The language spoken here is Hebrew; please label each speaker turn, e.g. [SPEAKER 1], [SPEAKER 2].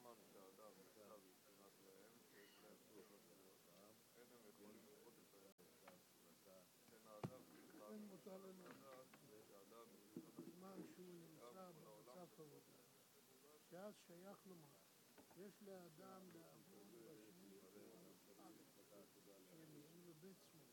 [SPEAKER 1] זמן שהאדם נמצא ביצירת להם, שיש להם 7 ספירות, אין הם יכולים לראות את האמת. לכן האדם צריך להאמין לדעת שהאדם
[SPEAKER 2] בזמן שהוא נמצא במצב עבודה, שאז שייך לומר, יש לאדם לעבוד בשני ימין ובית שמאל.